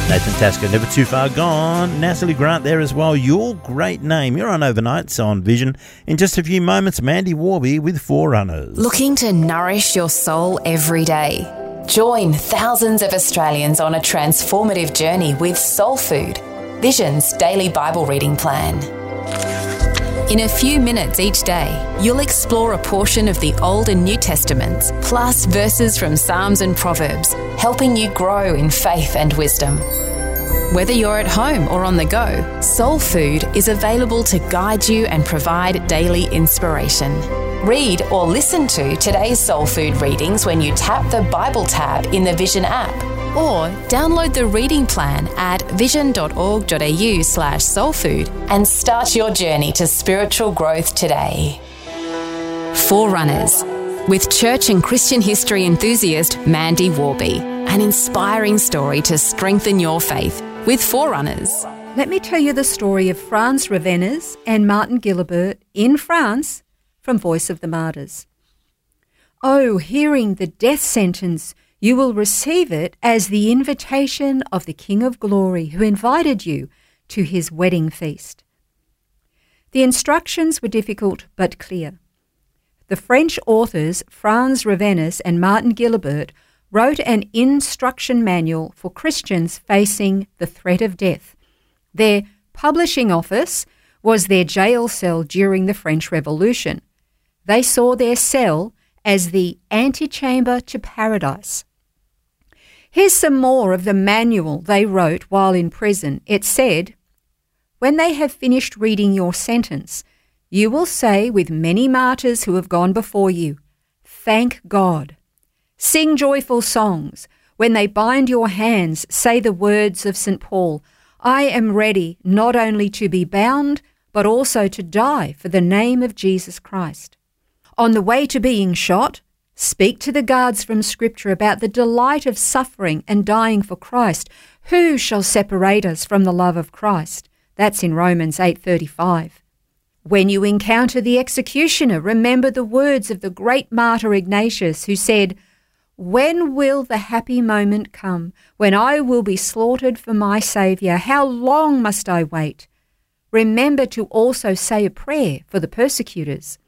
Nathan Tasker, Never Too Far Gone. Natalie Grant there as well. Your great name. You're on Overnights on Vision. In just a few moments, Mandy Warby with Forerunners. Looking to nourish your soul every day? Join thousands of Australians on a transformative journey with Soul Food, Vision's daily Bible reading plan. In a few minutes each day, you'll explore a portion of the Old and New Testaments, plus verses from Psalms and Proverbs, helping you grow in faith and wisdom. Whether you're at home or on the go, Soul Food is available to guide you and provide daily inspiration. Read or listen to today's Soul Food readings when you tap the Bible tab in the Vision app, or download the reading plan at vision.org.au/soulfood and start your journey to spiritual growth today. Forerunners, with church and Christian history enthusiast Mandy Warby. An inspiring story to strengthen your faith with Forerunners. Let me tell you the story of Frans Ravennas and Martin Gilbert in France from Voice of the Martyrs. Oh, hearing the death sentence, you will receive it as the invitation of the King of Glory who invited you to his wedding feast. The instructions were difficult but clear. The French authors Frans Ravennas and Martin Gilbert wrote an instruction manual for Christians facing the threat of death. Their publishing office was their jail cell during the French Revolution. They saw their cell as the antechamber to paradise. Here's some more of the manual they wrote while in prison. It said, "When they have finished reading your sentence, you will say with many martyrs who have gone before you, 'Thank God.' Sing joyful songs. When they bind your hands, say the words of St. Paul, 'I am ready not only to be bound, but also to die for the name of Jesus Christ.' On the way to being shot, speak to the guards from Scripture about the delight of suffering and dying for Christ. Who shall separate us from the love of Christ?" That's in Romans 8:35. When you encounter the executioner, remember the words of the great martyr Ignatius, who said, "When will the happy moment come when I will be slaughtered for my Saviour? How long must I wait?" Remember to also say a prayer for the persecutors.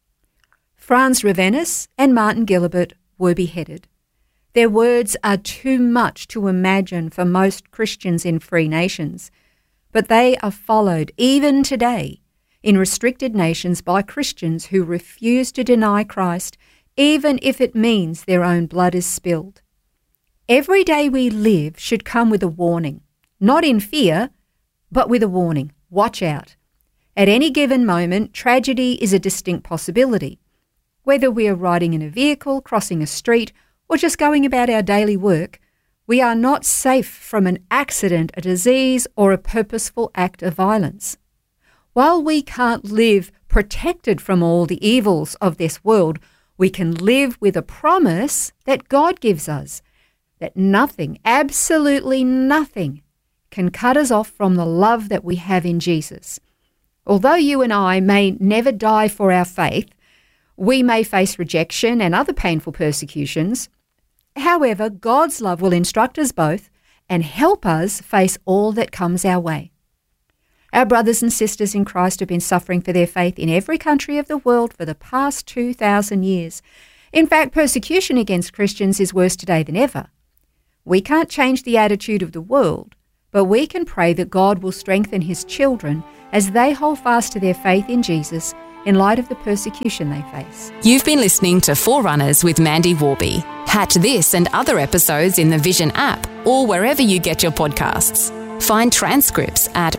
Frans Ravennas and Martin Gilbert were beheaded. Their words are too much to imagine for most Christians in free nations, but they are followed even today in restricted nations by Christians who refuse to deny Christ, even if it means their own blood is spilled. Every day we live should come with a warning, not in fear, but with a warning. Watch out. At any given moment, tragedy is a distinct possibility. Whether we are riding in a vehicle, crossing a street, or just going about our daily work, we are not safe from an accident, a disease, or a purposeful act of violence. While we can't live protected from all the evils of this world, we can live with a promise that God gives us, that nothing, absolutely nothing, can cut us off from the love that we have in Jesus. Although you and I may never die for our faith, we may face rejection and other painful persecutions. However, God's love will instruct us both and help us face all that comes our way. Our brothers and sisters in Christ have been suffering for their faith in every country of the world for the past 2,000 years. In fact, persecution against Christians is worse today than ever. We can't change the attitude of the world, but we can pray that God will strengthen his children as they hold fast to their faith in Jesus in light of the persecution they face. You've been listening to Forerunners with Mandy Warby. Catch this and other episodes in the Vision app or wherever you get your podcasts. Find transcripts at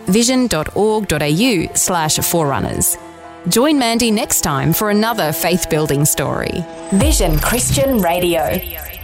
vision.org.au/forerunners. Join Mandy next time for another faith-building story. Vision Christian Radio.